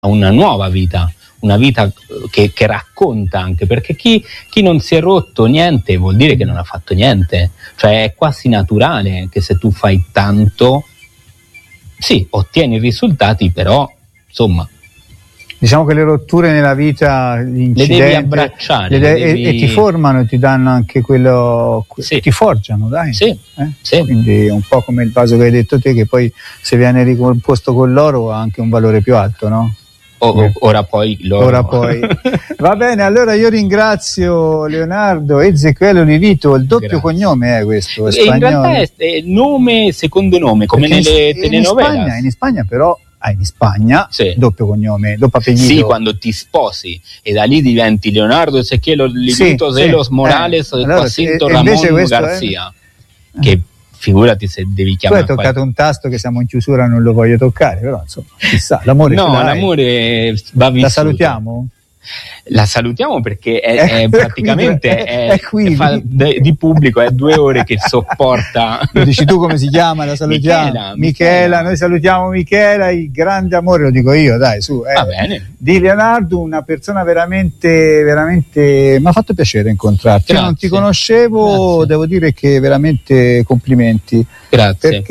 una nuova vita, una vita che racconta anche, perché chi non si è rotto niente vuol dire che non ha fatto niente, cioè è quasi naturale che se tu fai tanto, sì, ottieni risultati, però insomma diciamo che le rotture nella vita, gli incidenti, le devi abbracciare, e ti formano, ti danno anche quello, sì, ti forgiano, dai. Sì, sì. Quindi un po' come il vaso che hai detto te, che poi se viene ricomposto con l'oro ha anche un valore più alto, no? Ora poi l'oro. Ora poi. Va bene, allora io ringrazio Leonardo Ezequiel Olivito, il doppio cognome è questo, è in realtà è nome, secondo nome, come perché nelle telenovelas. In Spagna però in Spagna, sì, doppio cognome, doppio apellido. Sì, quando ti sposi e da lì diventi Leonardo Ezequiel Olivito, sì, Zelos Morales, allora, Jacinto Ramón Garcia. Che figurati se devi chiamare. Tu hai toccato un tasto che siamo in chiusura, non lo voglio toccare, però insomma, chissà, l'amore. No, l'amore va vissuto. La salutiamo? La salutiamo perché è praticamente è qui. Di pubblico, è 2 ore che sopporta. Lo dici tu come si chiama? La salutiamo. Michela, noi salutiamo Michela, il grande amore, lo dico io, dai, su. Va bene. Di Leonardo, una persona veramente, veramente, mi ha fatto piacere incontrarti. Io non ti conoscevo, grazie. Devo dire che veramente complimenti. Grazie.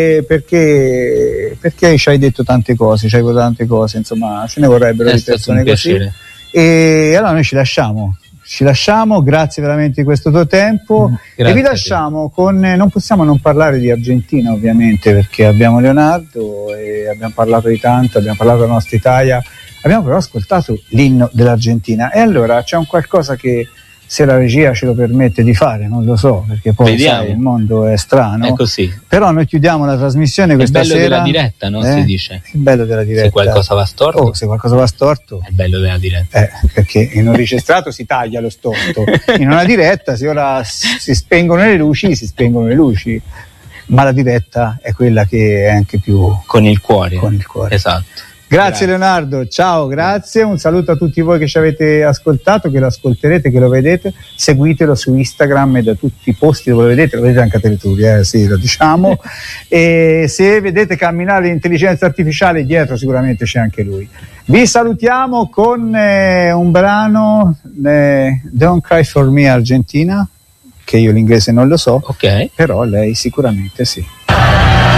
Perché ci hai detto tante cose, insomma, ce ne vorrebbero di persone così. E allora noi ci lasciamo, grazie veramente di questo tuo tempo. E vi lasciamo con, non possiamo non parlare di Argentina ovviamente, perché abbiamo Leonardo e abbiamo parlato di tanto, abbiamo parlato della nostra Italia, abbiamo però ascoltato l'inno dell'Argentina, e allora c'è un qualcosa che, se la regia ce lo permette di fare, non lo so, perché poi sai, il mondo è strano. È così. Però noi chiudiamo la trasmissione questa sera. È bello della diretta, no? Si dice. È bello della diretta. Se qualcosa va storto. Se qualcosa va storto. È bello della diretta. Perché in un registrato si taglia lo storto. In una diretta, se ora si spengono le luci, si spengono le luci. Ma la diretta è quella che è anche più... Con il cuore. Con il cuore. Esatto. Grazie Leonardo, ciao, grazie, un saluto a tutti voi che ci avete ascoltato, che lo ascolterete, che lo vedete, seguitelo su Instagram e da tutti i posti dove lo vedete anche a Teleturi, sì, lo diciamo, e se vedete camminare l'intelligenza artificiale dietro sicuramente c'è anche lui. Vi salutiamo con un brano, Don't Cry For Me Argentina, che io l'inglese non lo so, okay, però lei sicuramente sì.